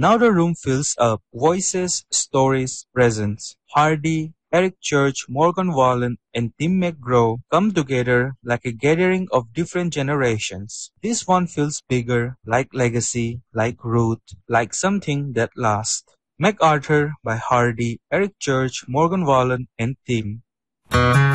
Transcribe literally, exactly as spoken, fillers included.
Now the room fills up. Voices, stories, presence. Hardy, Eric Church, Morgan Wallen, and Tim McGraw come together like a gathering of different generations. This one feels bigger, like legacy, like root, like something that lasts. MacArthur by Hardy, Eric Church, Morgan Wallen, and Tim.